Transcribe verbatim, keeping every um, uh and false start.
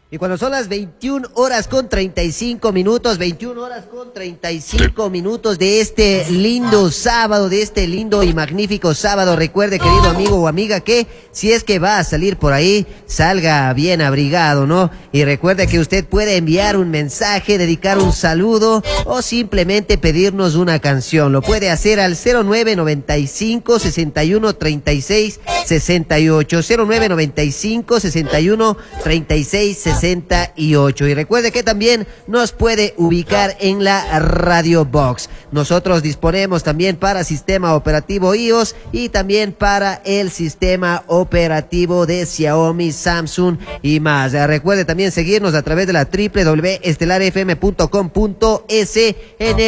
Y cuando son las veintiuna horas con treinta y cinco minutos, veintiuna horas con treinta y cinco minutos de este lindo sábado, de este lindo y magnífico sábado, recuerde, querido amigo o amiga, que si es que va a salir por ahí, salga bien abrigado, ¿no? Y recuerde que usted puede enviar un mensaje, dedicar un saludo o simplemente pedirnos una canción. Lo puede hacer al cero nueve noventa y cinco, sesenta y uno, treinta y seis, sesenta y ocho, cero nueve noventa y cinco, sesenta y uno, treinta y seis, sesenta y ocho. Y recuerde que también nos puede ubicar en la Radio Box. Nosotros disponemos también para sistema operativo iOS y también para el sistema operativo de Xiaomi, Samsung y más. Recuerde también seguirnos a través de la doble u doble u doble u punto estelar f m punto com punto es en el